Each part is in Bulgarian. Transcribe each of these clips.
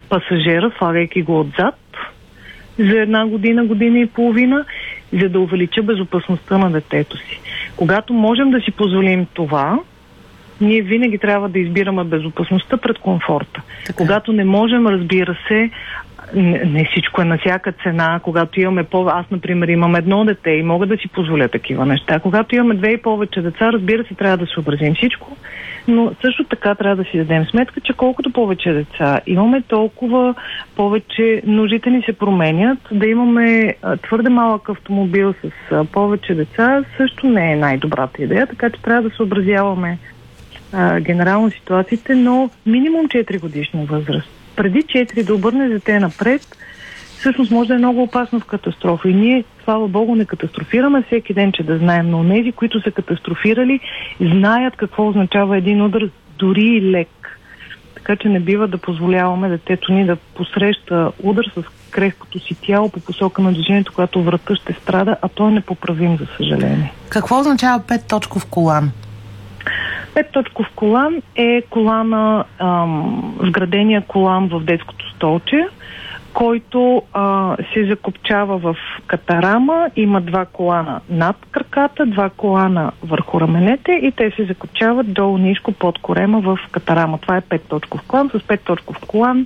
пасажира, слагайки го отзад за една година, година и половина, за да увелича безопасността на детето си. Когато можем да си позволим това, ние винаги трябва да избираме безопасността пред комфорта. Така. Когато не можем, разбира се, не всичко е на всяка цена. Когато имаме аз, например, имам едно дете и мога да си позволя такива неща. Когато имаме 2 и повече деца, разбира се, трябва да съобразим всичко, но също така трябва да си дадем сметка, че колкото повече деца имаме, толкова повече нуждите ни се променят. Да имаме твърде малък автомобил с повече деца също не е най-добрата идея, така че трябва да съобразяваме генерално ситуациите, но минимум 4 годишна възраст. Преди 4 да обърне дете напред, всъщност може да е много опасно в катастрофа. И ние, слава Богу, не катастрофираме всеки ден, че да знаем, но онези, които са катастрофирали, знаят какво означава един удар, дори и лек. Така че не бива да позволяваме детето ни да посреща удар с крехкото си тяло по посока на движението, когато врата ще страда, а той е непоправим, за съжаление. Какво означава 5-точков колан? 5-точков колан е колана, вградения колан в детското столче, който се закопчава в катарама. Има 2 колана над краката, 2 колана върху раменете и те се закопчават долу ниско под корема в катарама. Това е 5-точков колан. С 5-точков колан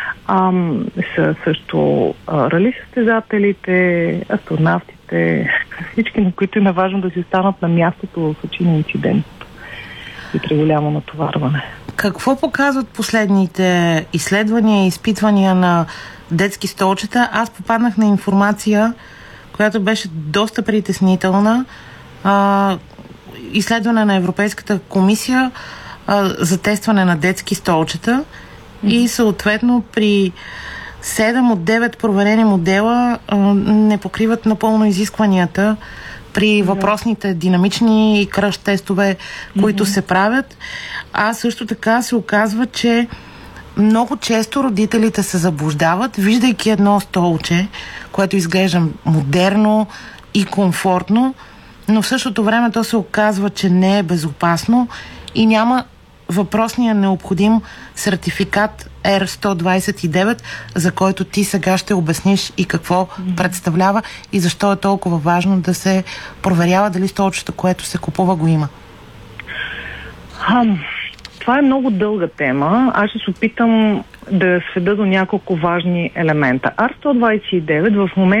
са също рали състезателите, астронавтите, всички, на които е важно да си станат на мястото в случай на инцидент и при голямо натоварване. Какво показват последните изследвания и изпитвания на детски столчета? Аз попаднах на информация, която беше доста притеснителна. Изследване на Европейската комисия за тестване на детски столчета и съответно при 7 от 9 проверени модела не покриват напълно изискванията при въпросните динамични и кръж тестове, които се правят. А също така се оказва, че много често родителите се заблуждават, виждайки едно столче, което изглежда модерно и комфортно, но в същото време то се оказва, че не е безопасно и няма въпросния необходим сертификат R129, за който ти сега ще обясниш и какво представлява и защо е толкова важно да се проверява дали столчето, което се купува, го има. Това е много дълга тема. Аз ще се опитам да сведа до няколко важни елемента. R129 в момента